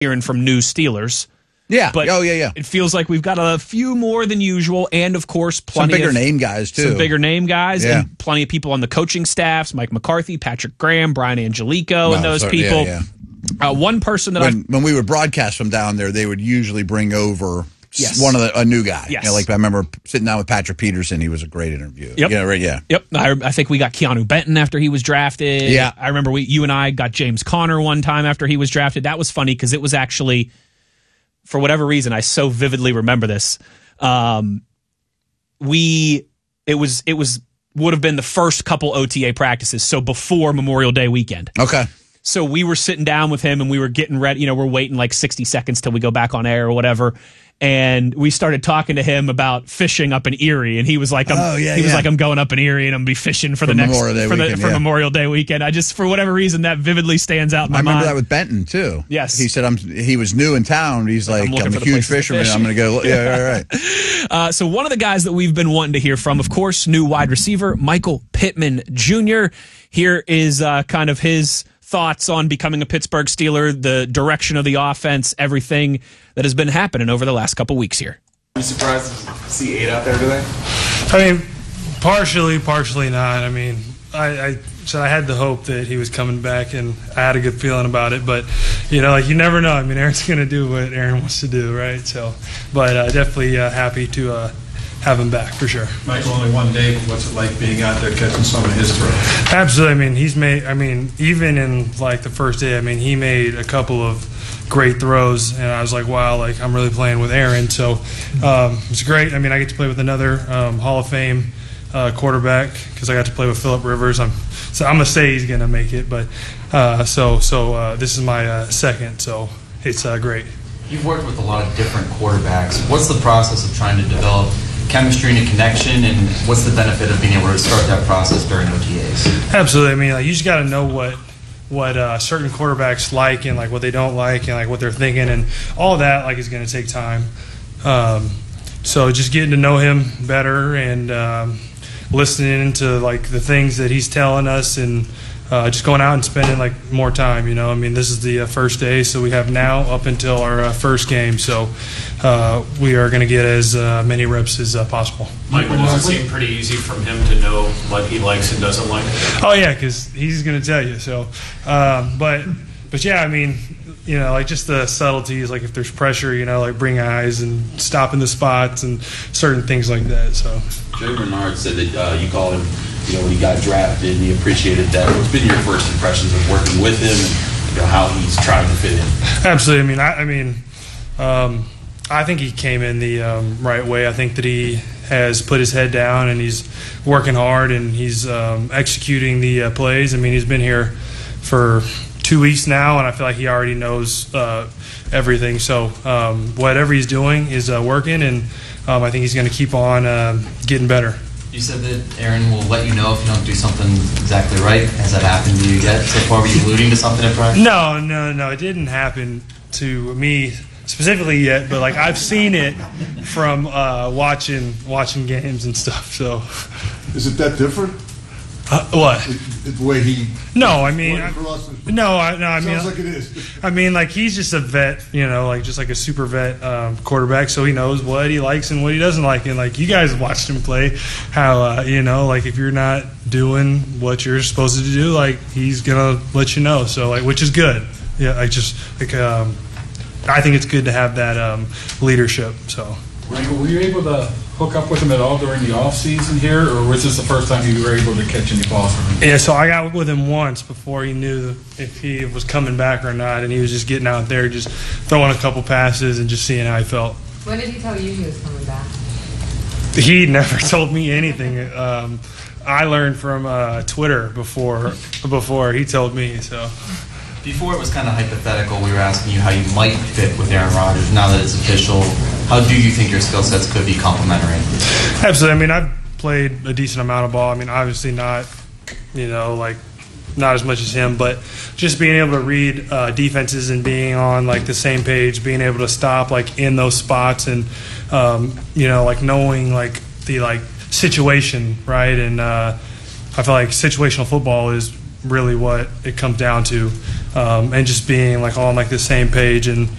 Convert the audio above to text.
hearing from new Steelers. Yeah. But it feels like we've got a few more than usual, and of course, plenty some bigger name guys too. Some bigger name guys, and plenty of people on the coaching staffs: Mike McCarthy, Patrick Graham, Brian Angelico, and those people. One person that when we would broadcast from down there, they would usually bring over a new guy. Yes. You know, like I remember sitting down with Patrick Peterson. He was a great interview. Yep. Yeah, right. Yeah. Yep. I think we got Keanu Benton after he was drafted. Yeah. I remember you and I got James Conner one time after he was drafted. That was funny because it was actually, for whatever reason, I so vividly remember this. It would have been the first couple OTA practices, so before Memorial Day weekend. Okay. So we were sitting down with him and we were getting ready. You know, we're waiting like 60 seconds till we go back on air or whatever. And we started talking to him about fishing up in Erie, and he was like, I'm going up in Erie and I'm gonna be fishing for Memorial Day weekend. I just, for whatever reason, that vividly stands out in my mind. I remember that with Benton too. Yes, he said he was new in town. He's like, I'm a huge fisherman. I'm gonna go. Yeah, right. So one of the guys that we've been wanting to hear from, of course, new wide receiver Michael Pittman Jr. Here is kind of his thoughts on becoming a Pittsburgh Steeler, the direction of the offense, everything that has been happening over the last couple weeks here. Are you surprised to see 8 out there today? I mean, partially not. I mean, I had the hope that he was coming back, and I had a good feeling about it. But, you never know. I mean, Aaron's going to do what Aaron wants to do, right? So, but definitely happy to have him back for sure. Michael, only one day, but what's it like being out there catching some of his throws? Absolutely. I mean, even in like the first day, he made a couple of great throws, and I was like, wow, like I'm really playing with Aaron. So it's great. I mean, I get to play with another Hall of Fame quarterback because I got to play with Phillip Rivers. I'm gonna say he's gonna make it, but so this is my second, so it's great. You've worked with a lot of different quarterbacks. What's the process of trying to develop chemistry and a connection, and what's the benefit of being able to start that process during OTAs? Absolutely. I mean, you just got to know what certain quarterbacks like, and like what they don't like, and like what they're thinking, and all that is going to take time. So just getting to know him better and listening to like the things that he's telling us, and just going out and spending more time. This is the first day, so we have now up until our first game. So we are going to get as many reps as possible. Michael, does it seem pretty easy from him to know what he likes and doesn't like? Oh yeah, because he's going to tell you. So, but yeah, just the subtleties, like if there's pressure, like bring eyes and stopping the spots and certain things like that. So Jay Bernard said that you called him, when he got drafted, and he appreciated that. What's been your first impressions of working with him, and how he's trying to fit in? Absolutely. I think he came in the right way. I think that he has put his head down and he's working hard and he's executing the plays. He's been here for 2 weeks now, and I feel like he already knows everything. So whatever he's doing is working, and I think he's going to keep on getting better. You said that Aaron will let you know if you don't do something exactly right. Has that happened to you yet so far? Were you alluding to something in practice? No. It didn't happen to me specifically yet, but I've seen it from watching games and stuff. So, is it that different? What? The way he? No, I sounds like it is. He's just a vet, just like a super vet quarterback, so he knows what he likes and what he doesn't like. And you guys watched him play, how if you're not doing what you're supposed to do, he's gonna let you know. So which is good. Yeah, I think it's good to have that leadership. So, Michael, were you able to hook up with him at all during the off season here, or was this the first time you were able to catch any balls from him? Yeah, so I got with him once before he knew if he was coming back or not, and he was just getting out there, just throwing a couple passes and just seeing how he felt. When did he tell you he was coming back? He never told me anything. I learned from Twitter before he told me. So. Before it was kind of hypothetical, we were asking you how you might fit with Aaron Rodgers. Now that it's official, how do you think your skill sets could be complementary? Absolutely. I've played a decent amount of ball. Obviously not, not as much as him, but just being able to read defenses and being on the same page, being able to stop in those spots, and knowing the situation, right? And I feel like situational football is really what it comes down to, and just being like all on like the same page and